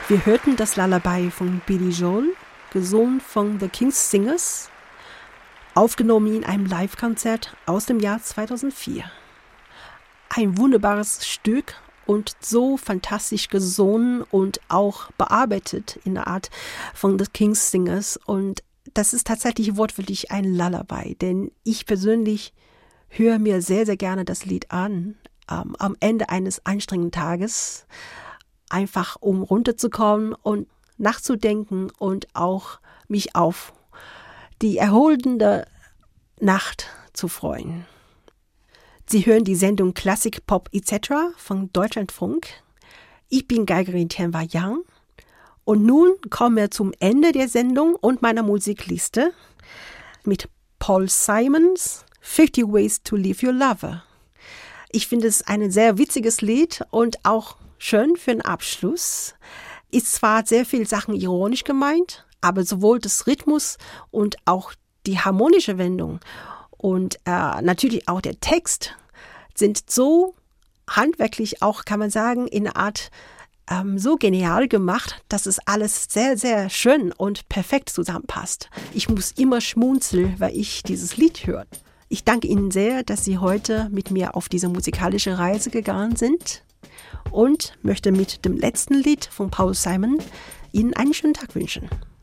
Wir hörten das Lullaby von Billy Joel, gesungen von The King's Singers, aufgenommen in einem Live-Konzert aus dem Jahr 2004. Ein wunderbares Stück und so fantastisch gesungen und auch bearbeitet in der Art von The King's Singers. Und das ist tatsächlich wortwörtlich ein Lullaby, denn ich persönlich höre mir sehr, sehr gerne das Lied an, am Ende eines anstrengenden Tages, einfach um runterzukommen und nachzudenken und auch mich auf die erholende Nacht zu freuen. Sie hören die Sendung Klassik, Pop etc. von Deutschlandfunk. Ich bin Geigerin Tianhua Yang und nun kommen wir zum Ende der Sendung und meiner Musikliste mit Paul Simons 50 Ways to Leave Your Lover. Ich finde es ein sehr witziges Lied und auch schön für den Abschluss. Ist zwar sehr viel Sachen ironisch gemeint, aber sowohl das Rhythmus und auch die harmonische Wendung und natürlich auch der Text sind so handwerklich auch, kann man sagen, in einer Art so genial gemacht, dass es alles sehr, sehr schön und perfekt zusammenpasst. Ich muss immer schmunzeln, weil ich dieses Lied höre. Ich danke Ihnen sehr, dass Sie heute mit mir auf diese musikalische Reise gegangen sind und möchte mit dem letzten Lied von Paul Simon Ihnen einen schönen Tag wünschen.